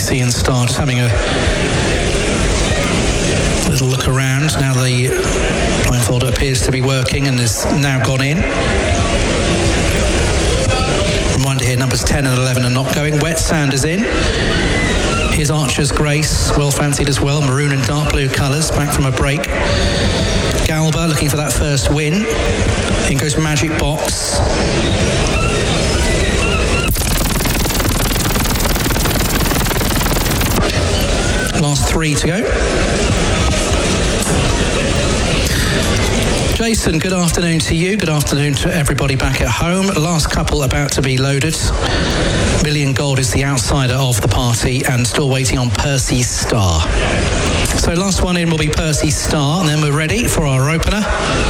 Piscean Star, just having a little look around. Now the blindfold appears to be working and has now gone in. Reminder here, numbers 10 and 11 are not going. Wet Sand is in. Here's Archer's Grace, well fancied as well, maroon and dark blue colours, back from a break. Galba looking for that first win. In goes Magic Box. Last 3 to go. Jason, good afternoon to you. Good afternoon to everybody back at home. Last couple about to be loaded. Million Gold is the outsider of the party and still waiting on Percy Star. So last one in will be Percy Star, and then we're ready for our opener.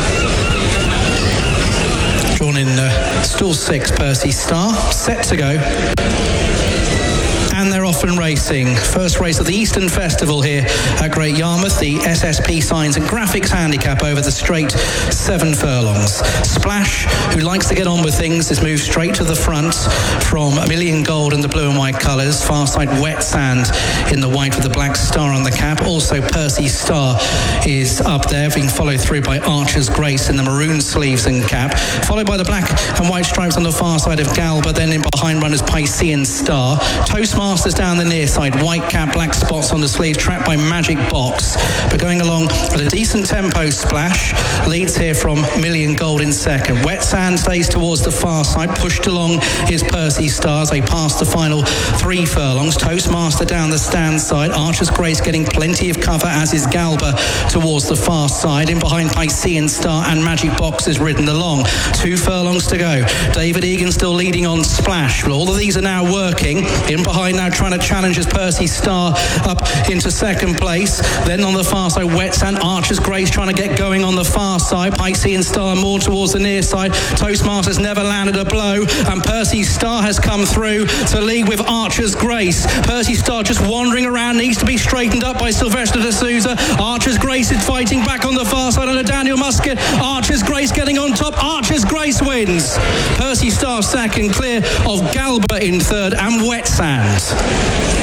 Drawn in stall 6, Percy Star. Set to go. And they're off and racing. First race of the Eastern Festival here at Great Yarmouth. The SSP Signs and Graphics Handicap over the straight 7 furlongs. Splash, who likes to get on with things, has moved straight to the front from Million Gold in the blue and white colours. Far side Wet Sand in the white with the black star on the cap. Also Percy Star is up there, being followed through by Archer's Grace in the maroon sleeves and cap. Followed by the black and white stripes on the far side of Galba. Then in behind runners Piscean Star. Toastmasters down the near side, white cap, black spots on the sleeve, trapped by Magic Box. But going along at a decent tempo, Splash leads here from Million Gold in second. Wet Sand stays towards the far side, pushed along is Percy Stars. They pass the final 3 furlongs. Toastmaster down the stand side. Archer's Grace getting plenty of cover, as is Galba towards the far side. In behind Piscean Star and Magic Box is ridden along. 2 furlongs to go. David Egan still leading on Splash. Well, all of these are now working. In behind now trying to challenge as Percy Star up into second place. Then on the far side, Wet Sand. Archer's Grace trying to get going on the far side. Piscean Star more towards the near side. Toastmasters never landed a blow, and Percy Star has come through to lead with Archer's Grace. Percy Star just wandering around, needs to be straightened up by Sylvester de Souza. Archer's Grace is fighting back on the far side under Daniel Muscat. Archer's Grace getting on top. Archer's Grace wins. Percy Star second, clear of Galba in third and Wet Sand.